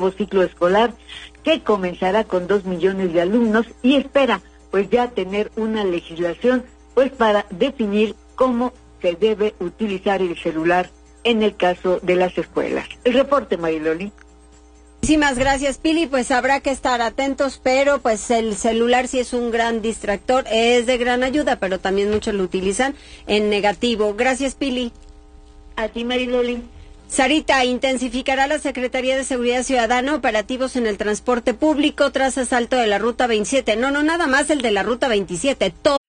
nuevo ciclo escolar que comenzará con 2 millones de alumnos y espera pues ya tener una legislación pues para definir cómo se debe utilizar el celular en el caso de las escuelas. El reporte, Mariloli. Muchísimas gracias, Pili. Pues habrá que estar atentos, pero pues el celular sí es un gran distractor, es de gran ayuda, pero también muchos lo utilizan en negativo. Gracias, Pili. A ti, Mariloli. Sarita, intensificará la Secretaría de Seguridad Ciudadana operativos en el transporte público tras asalto de la Ruta 27. No, nada más el de la Ruta 27.